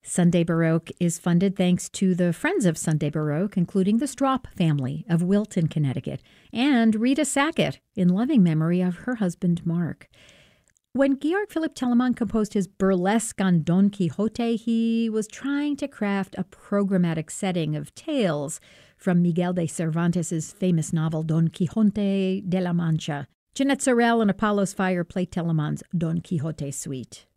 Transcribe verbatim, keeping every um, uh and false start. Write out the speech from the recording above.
Sunday Baroque is funded thanks to the Friends of Sunday Baroque, including the Stroup family of Wilton, Connecticut, and Rita Sackett, in loving memory of her husband, Mark. When Georg Philipp Telemann composed his burlesque on Don Quixote, he was trying to craft a programmatic setting of tales from Miguel de Cervantes' famous novel Don Quixote de la Mancha. Jeanette Sorel and Apollo's Fire play Telemann's Don Quixote suite.